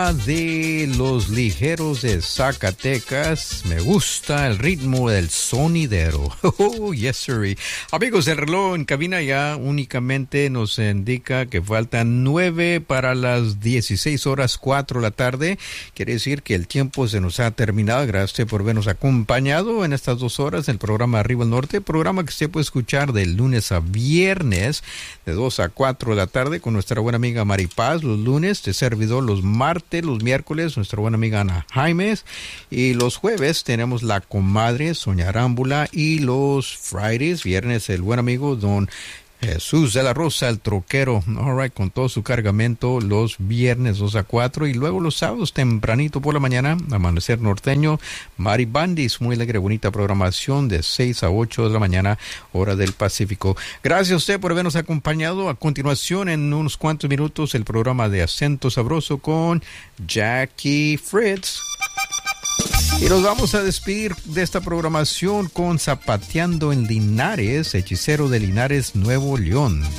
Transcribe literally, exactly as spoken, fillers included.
De los ligeros de Zacatecas, me gusta el ritmo del sonidero. Oh, yes, sir. Amigos, el reloj en cabina ya únicamente nos indica que faltan nueve para las dieciséis horas cuatro de la tarde. Quiere decir que el tiempo se nos ha terminado. Gracias por habernos acompañado en estas dos horas del programa Arriba al Norte, programa que se puede escuchar de lunes a viernes de dos a cuatro de la tarde con nuestra buena amiga Maripaz los lunes, de servidor los martes, los miércoles nuestra buena amiga Ana Jaimes, y los jueves tenemos la comadre Sonia Arámbula, y los Fridays, viernes, el buen amigo Don Jesús de la Rosa, el troquero, all right, con todo su cargamento los viernes dos a cuatro, y luego los sábados tempranito por la mañana, Amanecer Norteño, Mari Bandis, muy alegre, bonita programación de seis a ocho de la mañana, hora del Pacífico. Gracias a usted por habernos acompañado. A continuación, en unos cuantos minutos, el programa de Acento Sabroso con Jackie Fritz. Y nos vamos a despedir de esta programación con Zapateando en Linares, Hechicero de Linares, Nuevo León.